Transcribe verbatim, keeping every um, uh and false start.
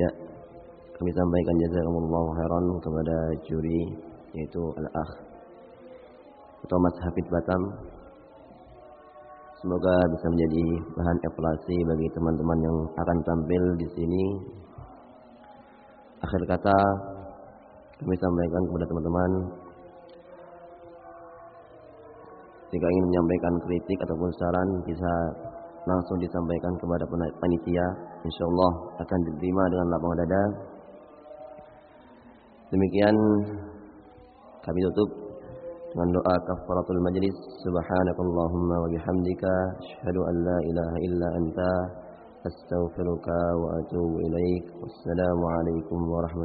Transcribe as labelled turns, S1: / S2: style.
S1: Ya, kami sampaikan jazakumullahu khairan kepada juri, yaitu Al-Akh Thomas Hafid Batam. Semoga bisa menjadi bahan evaluasi bagi teman-teman yang akan tampil di sini. Akhir kata, kami sampaikan kepada teman-teman, jika ingin menyampaikan kritik ataupun saran bisa langsung disampaikan kepada panitia. Insyaallah akan diterima dengan lapang dada. Demikian kami tutup dengan doa kafaratul majlis. Subhanakallahumma wa bihamdika asyhadu an la ilaha illa anta astaghfiruka wa atubu ilaik. Wassalamu alaikum warahmatullahi